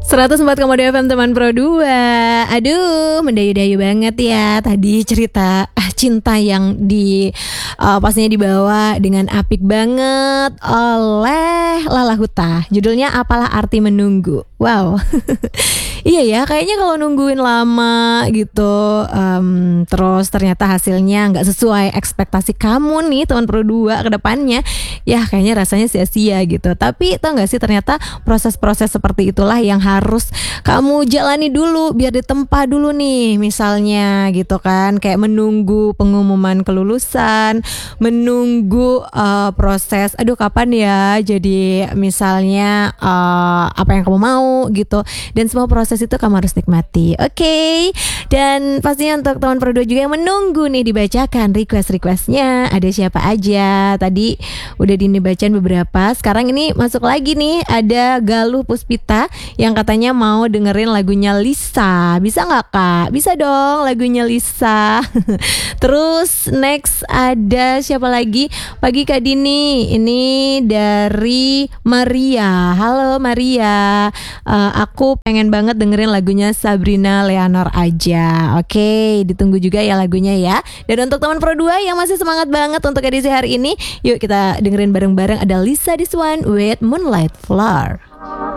104,2 FM teman Pro 2. Aduh, mendayu-dayu banget ya tadi cerita cinta yang pastinya dibawa dengan apik banget oleh Lala Huta. Judulnya Apalah Arti Menunggu. Wow. Iya ya, kayaknya kalau nungguin lama gitu, terus ternyata hasilnya nggak sesuai ekspektasi kamu nih teman Pro 2 ke depannya, ya kayaknya rasanya sia-sia gitu. Tapi tau gak sih, ternyata proses-proses seperti itulah yang harus kamu jalani dulu biar ditempa dulu nih. Misalnya gitu kan, kayak menunggu pengumuman kelulusan, menunggu proses aduh kapan ya jadi misalnya apa yang kamu mau gitu. Dan semua proses itu kamu harus nikmati. Oke. Dan pastinya untuk teman Pro 2 juga yang menunggu nih dibacakan request-requestnya. Ada siapa aja? Tadi udah dibacain beberapa. Sekarang ini masuk lagi nih, ada Galuh Puspita yang katanya mau dengerin lagunya Lisa. Bisa gak Kak? Bisa dong lagunya Lisa. Terus next ada siapa lagi? Pagi Kak Dini. Ini dari Maria. Halo Maria. Aku pengen banget dengerin lagunya Sabrina Leonor aja. Oke, ditunggu juga ya lagunya ya. Dan untuk teman Pro 2 yang masih semangat banget untuk edisi hari ini, yuk kita dengerin bareng-bareng, ada Lisa This One with Moonlight Flower.